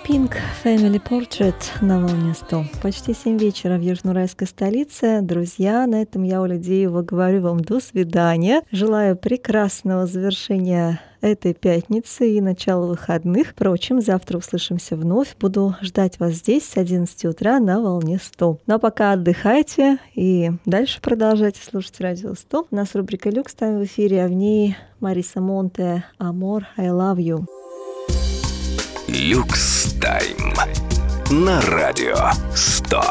Pink Family Portrait на волне 100. Почти 7 вечера в южноуральской столице. Друзья, на этом я, Оля Деева, говорю вам до свидания. Желаю прекрасного завершения этой пятницы и начала выходных. Впрочем, завтра услышимся вновь. Буду ждать вас здесь с 11 утра на волне 100. Ну а пока отдыхайте и дальше продолжайте слушать радио 100. У нас рубрика «Люкс» там в эфире, а в ней Мариса Монте «Amor, I love you». Люкс Тайм на радио 100.